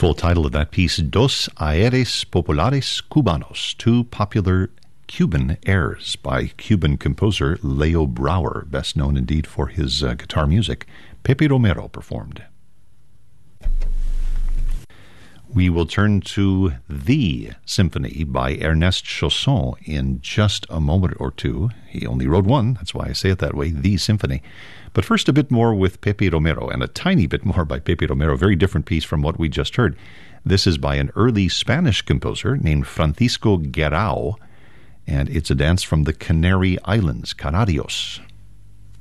Full title of that piece, Dos Aires Populares Cubanos, two popular Cuban airs by Cuban composer Leo Brouwer, best known indeed for his guitar music. Pepe Romero performed. We will turn to The Symphony by Ernest Chausson in just a moment or two. He only wrote one, that's why I say it that way, The Symphony. But first, a bit more with Pepe Romero, and a tiny bit more by Pepe Romero, a very different piece from what we just heard. This is by an early Spanish composer named Francisco Guerrao, and it's a dance from the Canary Islands, Canarios.